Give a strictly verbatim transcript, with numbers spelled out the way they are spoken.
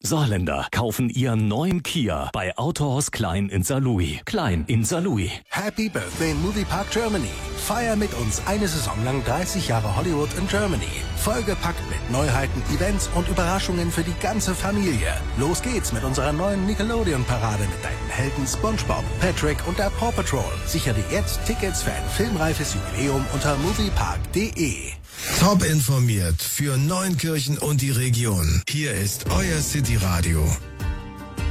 Saarländer kaufen ihren neuen Kia bei Autohaus Klein in Saarlouis. Klein in Saarlouis. Happy Birthday Moviepark Germany. Feier mit uns eine Saison lang dreißig Jahre Hollywood in Germany. Vollgepackt mit Neuheiten, Events und Überraschungen für die ganze Familie. Los geht's mit unserer neuen Nickelodeon-Parade mit deinen Helden SpongeBob, Patrick und der Paw Patrol. Sichere dir jetzt Tickets für ein filmreifes Jubiläum unter moviepark punkt de. Top informiert für Neunkirchen und die Region. Hier ist euer City Radio.